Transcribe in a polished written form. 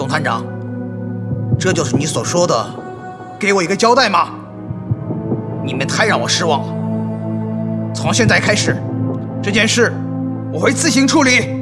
总探长，这就是你所说的给我一个交代吗？你们太让我失望了。从现在开始，这件事我会自行处理。